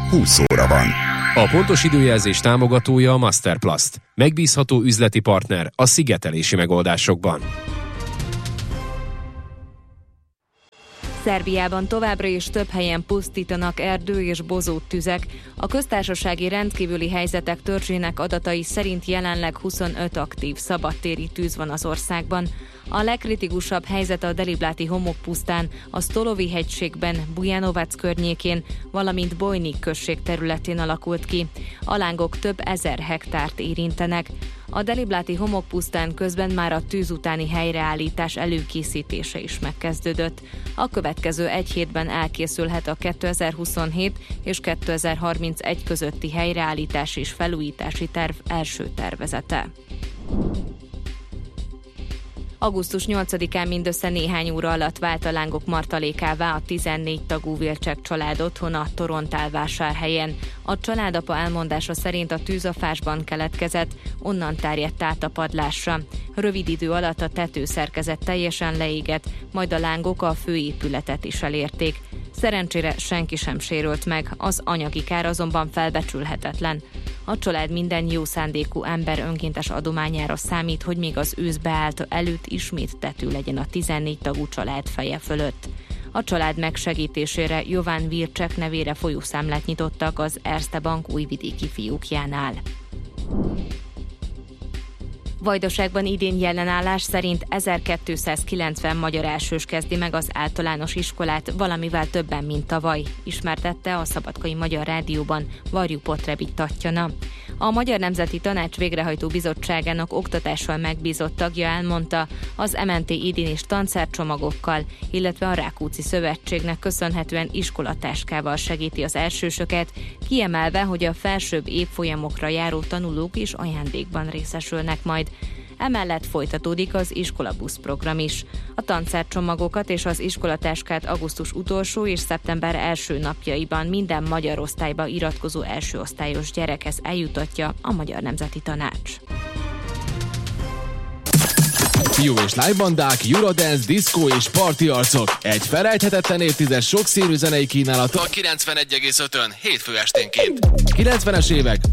20 óra van. A pontos időjelzés támogatója a Masterplast. Megbízható üzleti partner a szigetelési megoldásokban. Szerbiában továbbra is több helyen pusztítanak erdő- és bozóttüzek. A köztársasági rendkívüli helyzetek törzsének adatai szerint jelenleg 25 aktív szabadtéri tűz van az országban. A legkritikusabb helyzet a Delibláti homokpusztán, a Stolovi hegységben, Bujanovac környékén, valamint Bojnik község területén alakult ki. A lángok több ezer hektárt érintenek. A Delibláti homokpusztán közben már a tűz utáni helyreállítás előkészítése is megkezdődött. A következő egy hétben elkészülhet a 2027 és 2031 közötti helyreállítás és felújítási terv első tervezete. Augusztus 8-án mindössze néhány óra alatt vált a lángok martalékává a 14 tagú Vilcsek család otthona Torontálvásárhelyen. A családapa elmondása szerint a tűz a fásban keletkezett, onnan terjedt át a padlásra. Rövid idő alatt a tetőszerkezet teljesen leégett, majd a lángok a főépületet is elérték. Szerencsére senki sem sérült meg, az anyagi kár azonban felbecsülhetetlen. A család minden jó szándékú ember önkéntes adományára számít, hogy még az ősz beállt előtt ismét tető legyen a 14 tagú család feje fölött. A család megsegítésére Jován Vilcsek nevére folyószámlát nyitottak az Erste Bank újvidéki fiókjánál. Vajdaságban idén jelenállás szerint 1290 magyar elsős kezdi meg az általános iskolát, valamivel többen, mint tavaly, ismertette a Szabadkai Magyar Rádióban Varjú Potrebik Tatjana. A Magyar Nemzeti Tanács végrehajtó bizottságának oktatással megbízott tagja elmondta, az MNT idén is tantárcsomagokkal, illetve a Rákóczi Szövetségnek köszönhetően iskolatáskával segíti az elsősöket, kiemelve, hogy a felsőbb évfolyamokra járó tanulók is ajándékban részesülnek majd. Emellett folytatódik az iskolabusz program is. A tantárcsomagokat és az iskolatáskát augusztus utolsó és szeptember első napjaiban minden magyar osztályba iratkozó elsőosztályos gyerekhez eljutatja a Magyar Nemzeti Tanács. Jó és live bandák, Eurodance, diszkó és parti arcok. Egy felejthetetlen évtized sokszínű zenei kínálattal 91,5-ön hétfő esténként. 90-es évek